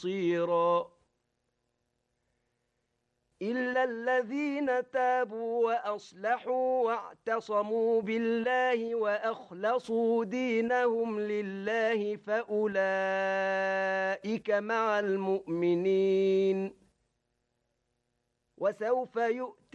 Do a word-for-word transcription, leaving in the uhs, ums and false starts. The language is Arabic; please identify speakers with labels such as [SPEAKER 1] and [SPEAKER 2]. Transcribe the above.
[SPEAKER 1] بصيرا إلا الذين تابوا وأصلحوا واعتصموا بالله وأخلصوا دينهم لله فأولئك مع المؤمنين وسوف يؤتي